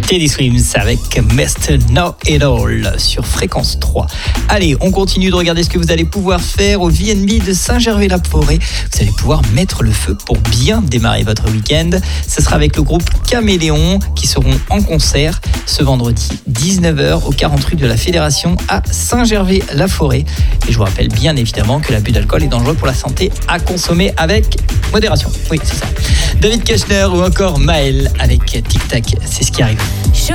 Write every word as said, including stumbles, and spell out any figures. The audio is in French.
Teddy Swims avec mister Know It All sur Fréquence trois. Allez, on continue de regarder ce que vous allez pouvoir faire au V N B de Saint-Gervais-la-Forêt. Vous allez pouvoir mettre le feu pour bien démarrer votre week-end. Ce sera avec le groupe Caméléon qui seront en concert ce vendredi dix-neuf heures au quarante rue de la Fédération à Saint-Gervais-la-Forêt. Et je vous rappelle bien évidemment que l'abus d'alcool est dangereux pour la santé, à consommer avec modération. Oui, c'est ça. David Kushner ou encore Maël avec Tic Tac, c'est ce qui arrive.